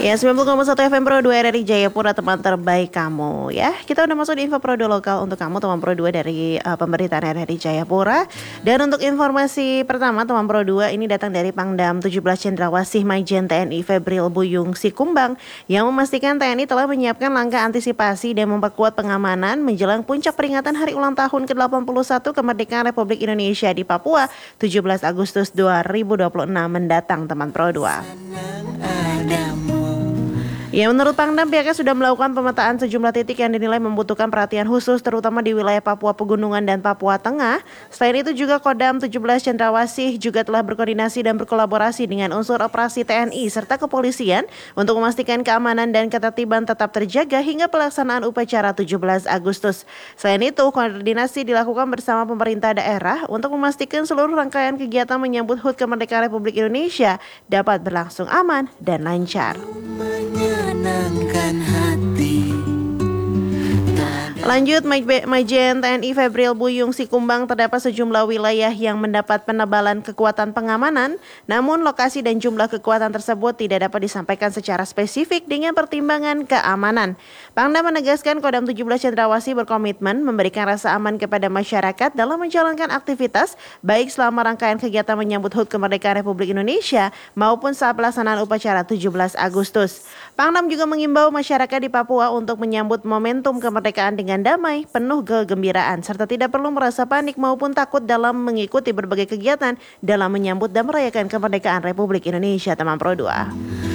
Ya, 90,1 FM Pro 2 RRI Jayapura, teman terbaik kamu ya. Kita udah masuk di info Pro 2 lokal untuk kamu, teman Pro 2 dari pemberitaan RRI Jayapura. Dan untuk informasi pertama, teman Pro 2 ini datang dari Pangdam 17 Cendrawasih Maijen TNI Febril Buyung Sikumbang yang memastikan TNI telah menyiapkan langkah antisipasi dan memperkuat pengamanan menjelang puncak peringatan Hari Ulang Tahun ke-81 Kemerdekaan Republik Indonesia di Papua 17 Agustus 2026 mendatang, teman Pro 2. Ya, menurut Pangdam, pihaknya sudah melakukan pemetaan sejumlah titik yang dinilai membutuhkan perhatian khusus terutama di wilayah Papua Pegunungan dan Papua Tengah. Selain itu juga Kodam 17 Cendrawasih juga telah berkoordinasi dan berkolaborasi dengan unsur operasi TNI serta kepolisian untuk memastikan keamanan dan ketertiban tetap terjaga hingga pelaksanaan upacara 17 Agustus. Selain itu, koordinasi dilakukan bersama pemerintah daerah untuk memastikan seluruh rangkaian kegiatan menyambut HUT Kemerdekaan Republik Indonesia dapat berlangsung aman dan lancar. Lanjut, Maijen TNI Febril Buyung Sikumbang terdapat sejumlah wilayah yang mendapat penebalan kekuatan pengamanan, namun lokasi dan jumlah kekuatan tersebut tidak dapat disampaikan secara spesifik dengan pertimbangan keamanan. Pangdam menegaskan Kodam 17 Cendrawasih berkomitmen memberikan rasa aman kepada masyarakat dalam menjalankan aktivitas, baik selama rangkaian kegiatan menyambut HUT Kemerdekaan Republik Indonesia maupun saat pelaksanaan upacara 17 Agustus. Pangdam juga mengimbau masyarakat di Papua untuk menyambut momentum kemerdekaan dengan damai, penuh kegembiraan, serta tidak perlu merasa panik maupun takut dalam mengikuti berbagai kegiatan dalam menyambut dan merayakan kemerdekaan Republik Indonesia, teman Pro 2.